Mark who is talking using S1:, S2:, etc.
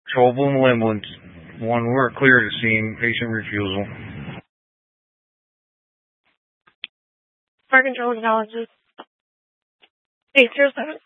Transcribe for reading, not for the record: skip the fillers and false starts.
S1: Trouble malevolence. One, we're clear to scene. Patient refusal.
S2: Fire control acknowledges. 807.